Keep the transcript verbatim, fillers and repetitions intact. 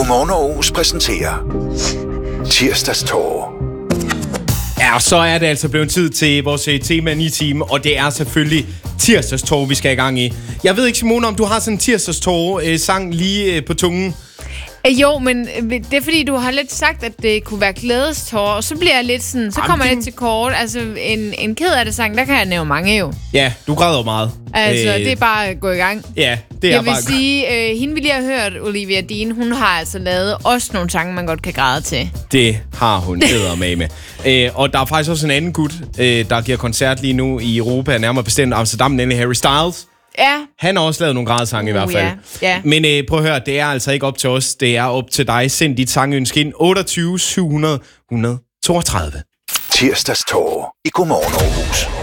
Godmorgen Aarhus præsenterer Tirsdagstårer. Ja, så er det altså blevet tid til vores tema ni time, og det er selvfølgelig tirsdagstårer, vi skal i gang i. Jeg ved ikke, Simone, om du har sådan en tirsdagstårer-sang lige på tungen? Jo, men det er fordi, du har lidt sagt, at det kunne være glædestårer, og så bliver jeg lidt sådan, så kommer jeg lidt til kort. Altså, en, en ked af det sang, der kan jeg nævne mange jo. Ja, du græder meget. Altså, øh, det er bare at gå i gang. Ja, det er jeg bare... Jeg vil sige, øh, hende vi lige har hørt, Olivia Dean, hun har altså lavet også nogle sange, man godt kan græde til. Det har hun eddermame med. øh, Og der er faktisk også en anden gut, øh, der giver koncert lige nu i Europa, nærmere bestemt Amsterdam, nemlig Harry Styles. Ja. Han har også lavet nogle grædesange uh, i hvert fald. Ja. Ja. Men øh, prøv at høre, det er altså ikke op til os. Det er op til dig. Send dit sangønske ind otteogtyve syv hundrede et hundrede toogtredive. Tirsdagstårer i Godmorgen Aarhus.